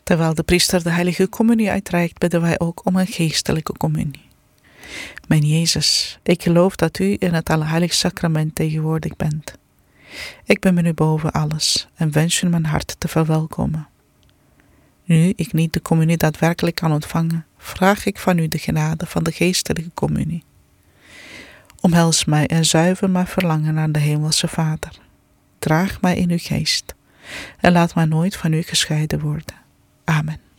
Terwijl de priester de heilige communie uitreikt, bidden wij ook om een geestelijke communie. Mijn Jezus, ik geloof dat u in het Allerheiligste Sacrament tegenwoordig bent. Ik bemin u boven alles en wens u in mijn hart te verwelkomen. Nu ik niet de communie daadwerkelijk kan ontvangen, vraag ik van u de genade van de geestelijke communie. Omhels mij en zuiver mijn verlangen naar de Hemelse Vader. Draag mij in uw geest en laat mij nooit van u gescheiden worden. Amen.